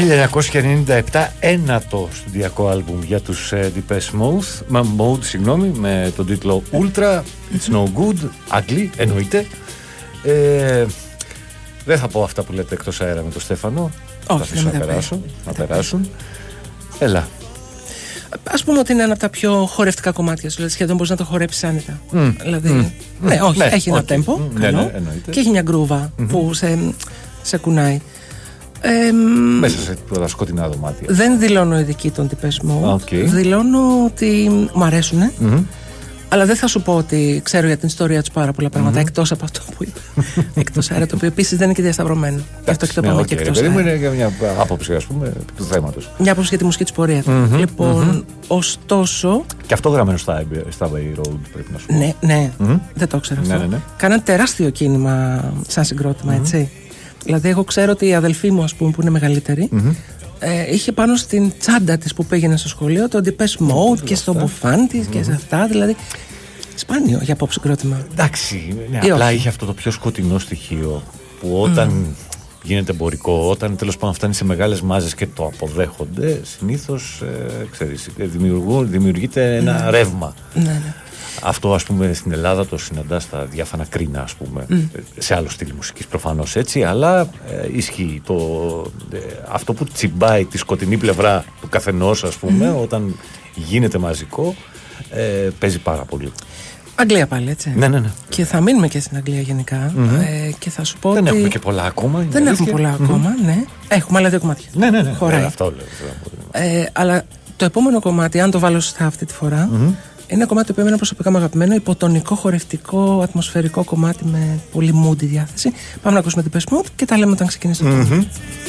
1997, ένατο στουδιακό άλμπουμ για τους Depeche Mode, με τον τίτλο Ultra, It's No Good, Ugly, εννοείται. Δεν θα πω αυτά που λέτε εκτός αέρα με τον Στέφανο. Όχι, θα αφήσω να περάσουν. Έλα. Ας πούμε ότι είναι ένα από τα πιο χορευτικά κομμάτια σου, δηλαδή σχεδόν μπορείς να το χορέψεις άνετα. Δηλαδή, έχει ένα τέμπο καλό και έχει μια γκρούβα που σε κουνάει. Μέσα σε τα σκοτεινά δωμάτια. Δεν δηλώνω ειδική των Depeche Mode. Δηλώνω ότι μου αρέσουν. Αλλά δεν θα σου πω ότι ξέρω για την ιστορία του πάρα πολλά πράγματα εκτός από αυτό που είπα. Εκτός αέρα, το οποίο επίσης δεν είναι και διασταυρωμένο. Γι' αυτό και το είπαμε και εκτός αέρα. Είναι για μια άποψη, ας πούμε, του θέματος. Μια άποψη για τη μουσική της πορεία. Λοιπόν, ωστόσο. Και αυτό γραμμένο στα Abbey Road, πρέπει να σου πω. Ναι, δεν το ξέρω αυτό. Κάναν τεράστιο κίνημα σαν συγκρότημα, έτσι. Δηλαδή, εγώ ξέρω ότι η αδελφή μου, ας πούμε, που είναι μεγαλύτερη, είχε πάνω στην τσάντα της που πήγαινε στο σχολείο το Depeche Mode και στο μπουφάν της και σε αυτά. Δηλαδή, σπάνιο για pop συγκρότημα. Εντάξει, απλά είχε αυτό το πιο σκοτεινό στοιχείο που όταν γίνεται εμπορικό, όταν τέλος πάντων φτάνει σε μεγάλες μάζες και το αποδέχονται, συνήθως δημιουργείται ένα ρεύμα. Ναι. Αυτό, ας πούμε, στην Ελλάδα το συναντά στα διάφανα κρίνα, ας πούμε, σε άλλο στυλ μουσικής προφανώς έτσι, αλλά ισχύει αυτό που τσιμπάει τη σκοτεινή πλευρά του καθενός, ας πούμε, όταν γίνεται μαζικό, παίζει πάρα πολύ. Αγγλία πάλι, έτσι. Ναι. Και θα μείνουμε και στην Αγγλία γενικά. Και θα σου πω δεν ότι έχουμε και πολλά ακόμα. Δεν έχουμε πολλά ακόμα, ναι. Έχουμε άλλα 2 κομμάτια. Ναι. Χωράει. Αυτό λέω. Αλλά το επόμενο κομμάτι, αν το βάλω σωστά αυτή τη φορά, είναι ένα κομμάτι που εμένα προσωπικά μου αγαπημένο, υποτονικό, χορευτικό, ατμοσφαιρικό κομμάτι με πολύ moody διάθεση. Πάμε να ακούσουμε την Depeche Mode και τα λέμε όταν ξεκινήσει το